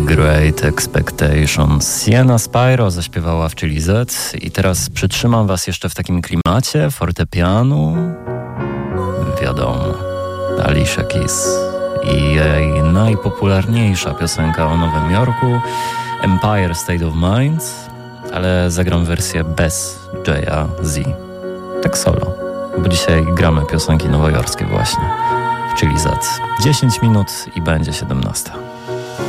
Great Expectations. Sienna Spyro zaśpiewała w Chili Z i teraz przytrzymam was jeszcze w takim klimacie fortepianu. Wiadomo, Alicia Keys i jej najpopularniejsza piosenka o Nowym Jorku, Empire State of Mind, ale zagram wersję bez Jaya Z. Tak solo, bo dzisiaj gramy piosenki nowojorskie właśnie w Chili Z. 10 minut i będzie 17.